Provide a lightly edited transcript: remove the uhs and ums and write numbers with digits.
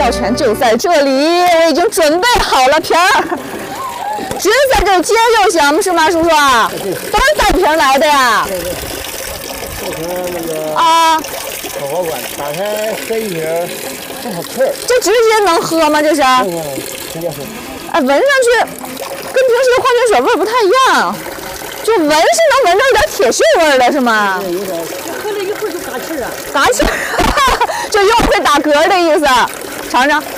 票权就在这里，我已经准备好了瓶儿，直接在这儿接就行，是吗，叔叔？都是单瓶来的呀？啊。 可好管，打开喝一瓶，不好嗑。 这直接能喝吗？这是？ 直接喝。 哎，闻上去跟平时的矿泉水味不太一样，就闻是能闻到一点铁锈味的，是吗？ 喝了一会儿就嘎气儿啊。 嘎气儿，就又会打嗝的意思。尝尝。